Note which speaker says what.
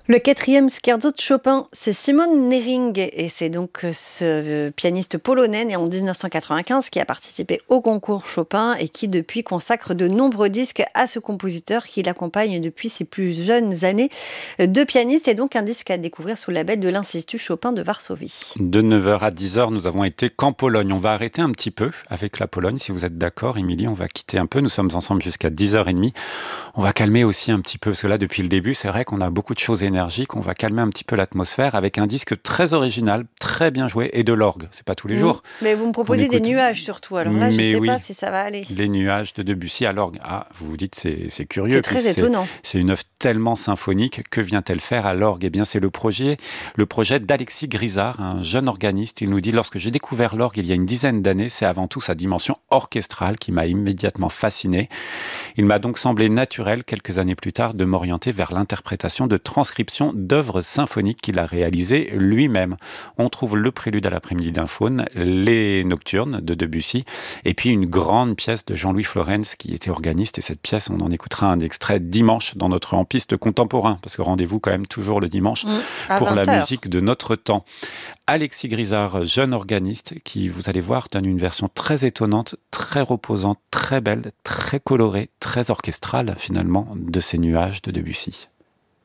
Speaker 1: Le quatrième scherzo de Chopin, c'est Simon Nering et c'est donc ce pianiste polonais né en 1995 qui a participé au concours Chopin et qui depuis consacre de nombreux disques à ce compositeur qui l'accompagne depuis ses plus jeunes années de pianiste et donc un disque à découvrir sous le label de l'Institut Chopin de Varsovie.
Speaker 2: De 9h à 10h, nous avons été qu'en Pologne. On va arrêter un petit peu avec la Pologne, si vous êtes d'accord, Émilie. On va quitter un peu. Nous sommes ensemble jusqu'à 10h30. On va calmer aussi un petit peu, parce que là, depuis le début, c'est vrai qu'on a beaucoup de choses énergiques. On va calmer un petit peu l'atmosphère avec un disque très original, très bien joué, et de l'orgue. C'est pas tous les jours
Speaker 1: Mais vous me
Speaker 2: qu'on
Speaker 1: proposez des
Speaker 2: écoute.
Speaker 1: nuages surtout. Alors là, je ne
Speaker 2: Mais
Speaker 1: sais
Speaker 2: oui,
Speaker 1: pas si ça va aller.
Speaker 2: les nuages de Debussy à l'orgue. Ah, vous vous dites, c'est curieux.
Speaker 1: C'est
Speaker 2: Puis
Speaker 1: très étonnant.
Speaker 2: c'est une œuvre tellement symphonique. Que vient-elle faire à l'orgue? Eh bien, c'est le projet d'Alexis Grisard, un jeune organiste. Il nous dit, lorsque j'ai découvert l'orgue il y a une dizaine d'années, c'est avant tout sa dimension orchestrale qui m'a immédiatement fasciné. Il m'a donc semblé naturel, quelques années plus tard, de m'orienter vers l'interprétation de transcriptions d'œuvres symphoniques qu'il a réalisées lui-même. On trouve le prélude à l'après-midi d'un faune, les nocturnes de Debussy, et puis une grande pièce de Jean-Louis Florence qui était organiste. Et cette pièce, on en écoutera un extrait dimanche dans notre En-Piste contemporain, parce que rendez-vous quand même toujours le dimanche
Speaker 1: À
Speaker 2: pour la
Speaker 1: 20h.
Speaker 2: musique de notre temps. Alexis Grisard, jeune organiste, qui, vous allez voir, donne une version très étonnante, très reposante, très belle, très colorée, très orchestrale finalement de ces nuages de Debussy.